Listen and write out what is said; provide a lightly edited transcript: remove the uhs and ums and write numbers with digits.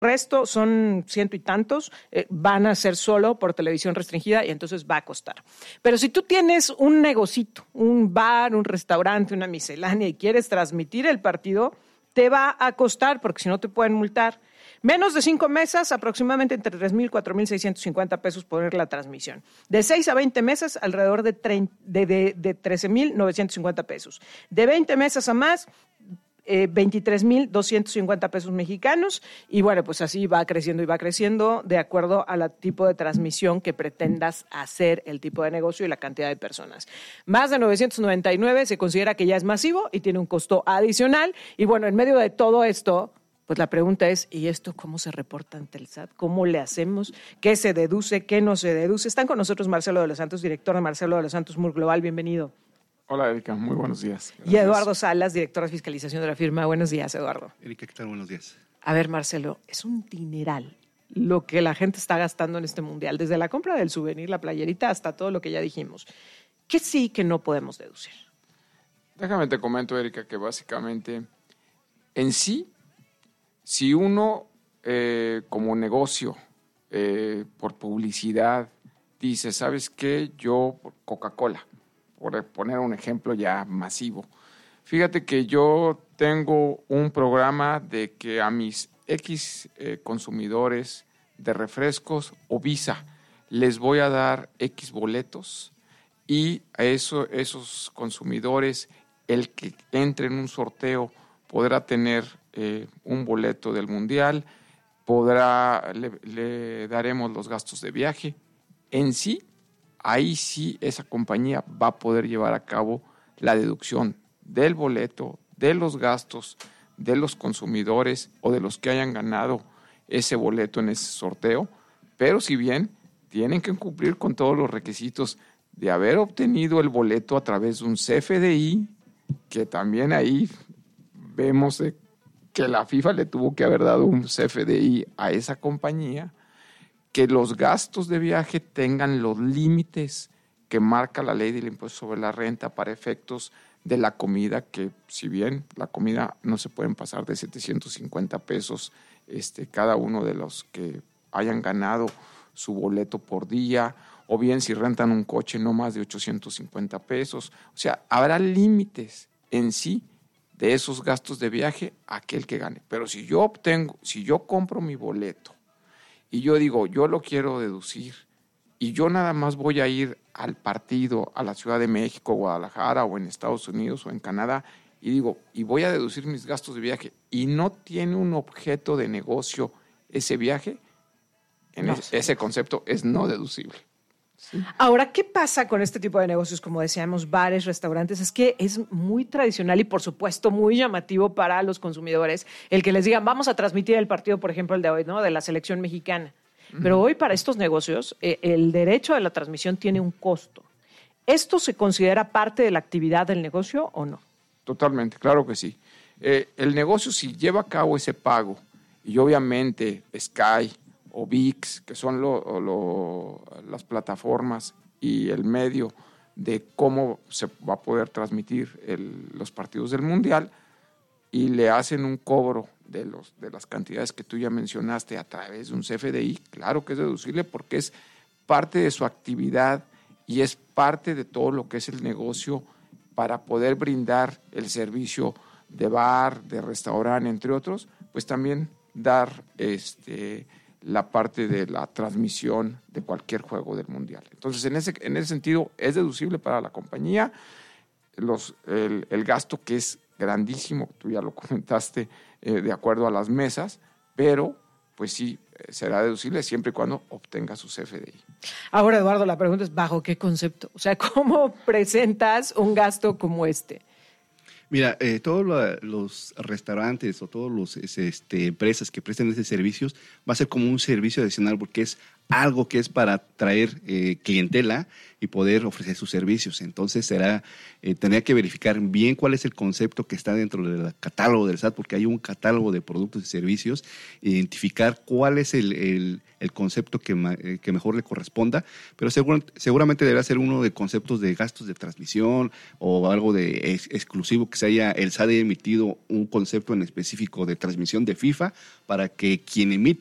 resto son ciento y tantos, van a ser solo por televisión restringida y entonces va a costar. Pero si tú tienes un negocito, un bar, un restaurante, una miscelánea y quieres transmitir el partido, te va a costar porque si no te pueden multar. Menos de 5 mesas, aproximadamente entre 3,000 y 4,650 pesos poner la transmisión. De 6 a 20 mesas, alrededor de 13,950 pesos. De 20 mesas a más, 23,250 pesos mexicanos, y bueno, pues así va creciendo y va creciendo de acuerdo al tipo de transmisión que pretendas hacer, el tipo de negocio y la cantidad de personas. Más de 999 se considera que ya es masivo y tiene un costo adicional, y bueno, en medio de todo esto, pues la pregunta es, ¿y esto cómo se reporta ante el SAT? ¿Cómo le hacemos? ¿Qué se deduce? ¿Qué no se deduce? Están con nosotros Marcelo de los Santos, director de Marcelo de los Santos Moore Global, bienvenido. Hola, Erika, muy buenos días. Gracias. Y Eduardo Salas, director de fiscalización de la firma. Buenos días, Eduardo. Erika, ¿qué tal? Buenos días. A ver, Marcelo, es un dineral lo que la gente está gastando en este mundial, desde la compra del souvenir, la playerita, hasta todo lo que ya dijimos. ¿Qué sí que no podemos deducir? Déjame te comento, Erika, que básicamente en sí, si uno como negocio, por publicidad, dice, ¿sabes qué? Yo, Coca-Cola, por poner un ejemplo ya masivo. Fíjate que yo tengo un programa de que a mis X consumidores de refrescos o Visa les voy a dar X boletos y a esos consumidores, el que entre en un sorteo podrá tener un boleto del Mundial, le daremos los gastos de viaje. En sí, ahí sí esa compañía va a poder llevar a cabo la deducción del boleto, de los gastos de los consumidores o de los que hayan ganado ese boleto en ese sorteo, pero si bien tienen que cumplir con todos los requisitos de haber obtenido el boleto a través de un CFDI, que también ahí vemos que la FIFA le tuvo que haber dado un CFDI a esa compañía, que los gastos de viaje tengan los límites que marca la ley del impuesto sobre la renta para efectos de la comida, que si bien la comida no se pueden pasar de 750 pesos cada uno de los que hayan ganado su boleto por día, o bien si rentan un coche no más de 850 pesos. O sea, habrá límites en sí de esos gastos de viaje a aquel que gane. Pero si yo compro mi boleto y yo digo, yo lo quiero deducir y yo nada más voy a ir al partido a la Ciudad de México, Guadalajara o en Estados Unidos o en Canadá y digo, y voy a deducir mis gastos de viaje y no tiene un objeto de negocio ese viaje, ese concepto es no deducible. Sí. Ahora, ¿qué pasa con este tipo de negocios, como decíamos, bares, restaurantes? Es que es muy tradicional y, por supuesto, muy llamativo para los consumidores el que les digan, vamos a transmitir el partido, por ejemplo, el de hoy, ¿no? De la selección mexicana. Pero hoy, para estos negocios, el derecho de la transmisión tiene un costo. ¿Esto se considera parte de la actividad del negocio o no? Totalmente, claro que sí. El negocio, si lleva a cabo ese pago, y obviamente Sky o ViX, que son las plataformas y el medio de cómo se va a poder transmitir los partidos del Mundial, y le hacen un cobro de las cantidades que tú ya mencionaste a través de un CFDI, claro que es deducible porque es parte de su actividad y es parte de todo lo que es el negocio para poder brindar el servicio de bar, de restaurante, entre otros, pues también dar la parte de la transmisión de cualquier juego del Mundial. Entonces, en ese sentido, es deducible para la compañía el gasto, que es grandísimo, tú ya lo comentaste, de acuerdo a las mesas, pero pues sí, será deducible siempre y cuando obtenga su CFDI. Ahora, Eduardo, la pregunta es, ¿bajo qué concepto? O sea, ¿cómo presentas un gasto como este? Mira, todos los restaurantes o todas las empresas que prestan ese servicios va a ser como un servicio adicional porque es algo que es para traer clientela y poder ofrecer sus servicios. Entonces tendría que verificar bien cuál es el concepto que está dentro del catálogo del SAT, porque hay un catálogo de productos y servicios, identificar cuál es el concepto que mejor le corresponda, pero seguramente deberá ser uno de conceptos de gastos de transmisión o algo de exclusivo, que el SAT haya emitido un concepto en específico de transmisión de FIFA para que quien emite